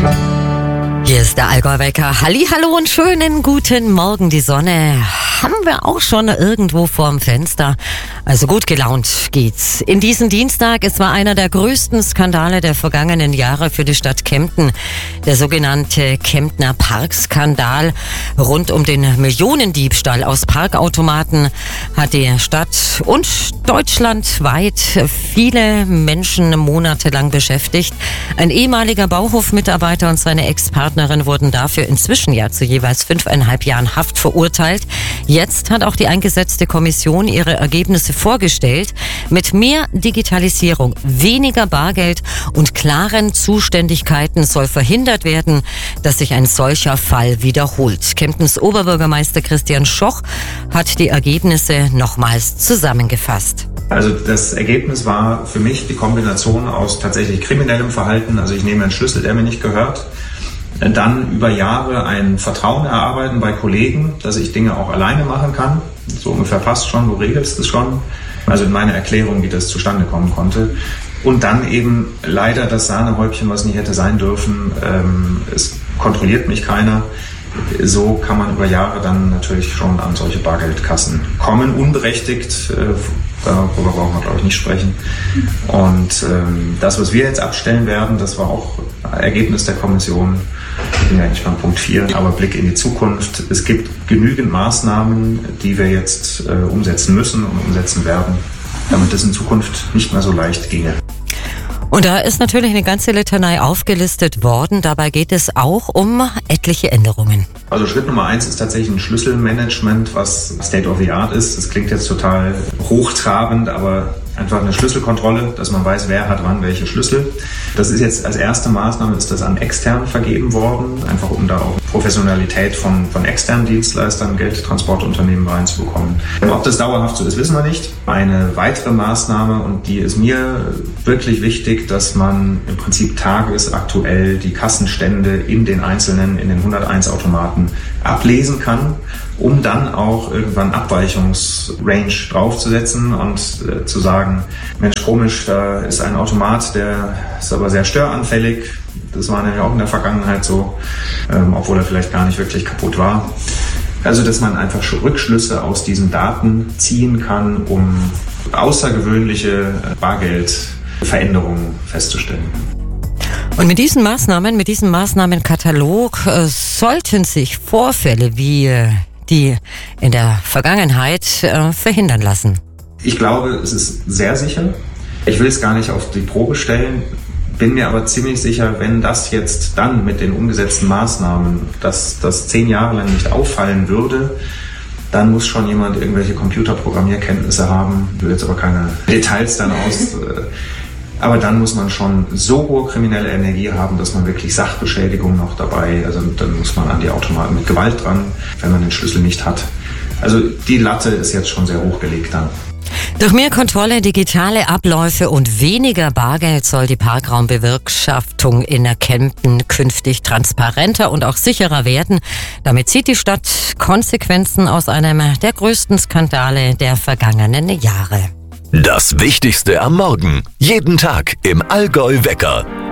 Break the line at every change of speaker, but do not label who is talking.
Hier ist der Allgäu-Wecker. Hallihallo und schönen guten Morgen. Die Sonne haben wir auch schon irgendwo vorm Fenster. Also gut gelaunt geht's. In diesem Dienstag, es war einer der größten Skandale der vergangenen Jahre für die Stadt Kempten. Der sogenannte Kemptner Parkskandal. Rund um den Millionendiebstahl aus Parkautomaten hat die Stadt und deutschlandweit viele Menschen monatelang beschäftigt. Ein ehemaliger Bauhofmitarbeiter und seine Ex-Partnerin wurden dafür inzwischen ja zu jeweils 5,5 Jahren Haft verurteilt. Jetzt hat auch die eingesetzte Kommission ihre Ergebnisse vorgestellt. Mit mehr Digitalisierung, weniger Bargeld und klaren Zuständigkeiten soll verhindert werden, dass sich ein solcher Fall wiederholt. Kemptens Oberbürgermeister Christian Schoch hat die Ergebnisse nochmals zusammengefasst.
Also das Ergebnis war für mich die Kombination aus tatsächlich kriminellem Verhalten. Also ich nehme einen Schlüssel, der mir nicht gehört. Dann über Jahre ein Vertrauen erarbeiten bei Kollegen, dass ich Dinge auch alleine machen kann. So ungefähr passt schon, du regelst es schon. Also in meiner Erklärung, wie das zustande kommen konnte. Und dann eben leider das Sahnehäubchen, was nicht hätte sein dürfen. Es kontrolliert mich keiner. So kann man über Jahre dann natürlich schon an solche Bargeldkassen kommen, unberechtigt. Darüber brauchen wir, glaube ich, nicht sprechen. Und das, was wir jetzt abstellen werden, das war auch Ergebnis der Kommission. Ich bin ja eigentlich beim Punkt 4, aber Blick in die Zukunft. Es gibt genügend Maßnahmen, die wir jetzt umsetzen müssen und umsetzen werden, damit es in Zukunft nicht mehr so leicht ginge.
Und da ist natürlich eine ganze Litanei aufgelistet worden. Dabei geht es auch um etliche Änderungen.
Also Schritt Nummer 1 ist tatsächlich ein Schlüsselmanagement, was State of the Art ist. Das klingt jetzt total hochtrabend, aber einfach eine Schlüsselkontrolle, dass man weiß, wer hat wann welche Schlüssel. Das ist jetzt als erste Maßnahme, ist das an extern vergeben worden, einfach um da auch Professionalität von externen Dienstleistern, Geldtransportunternehmen reinzubekommen. Ob das dauerhaft so ist, wissen wir nicht. Eine weitere Maßnahme, und die ist mir wirklich wichtig, dass man im Prinzip tagesaktuell die Kassenstände in den 101 Automaten ablesen kann, um dann auch irgendwann Abweichungsrange draufzusetzen und zu sagen, Mensch, komisch, da ist ein Automat, der ist aber sehr störanfällig. Das war nämlich auch in der Vergangenheit so, obwohl er vielleicht gar nicht wirklich kaputt war. Also, dass man einfach Rückschlüsse aus diesen Daten ziehen kann, um außergewöhnliche Bargeldveränderungen festzustellen.
Und mit diesem Maßnahmenkatalog sollten sich Vorfälle wie die in der Vergangenheit verhindern lassen.
Ich glaube, es ist sehr sicher. Ich will es gar nicht auf die Probe stellen, bin mir aber ziemlich sicher, wenn das jetzt dann mit den umgesetzten Maßnahmen, dass das 10 Jahre lang nicht auffallen würde, dann muss schon jemand irgendwelche Computerprogrammierkenntnisse haben. Ich will jetzt aber keine Details dann aus... Aber dann muss man schon so hohe kriminelle Energie haben, dass man wirklich Sachbeschädigung noch dabei, also dann muss man an die Automaten mit Gewalt dran, wenn man den Schlüssel nicht hat. Also die Latte ist jetzt schon sehr hochgelegt dann.
Durch mehr Kontrolle, digitale Abläufe und weniger Bargeld soll die Parkraumbewirtschaftung in Kempten künftig transparenter und auch sicherer werden. Damit zieht die Stadt Konsequenzen aus einem der größten Skandale der vergangenen Jahre.
Das Wichtigste am Morgen. Jeden Tag im Allgäu-Wecker.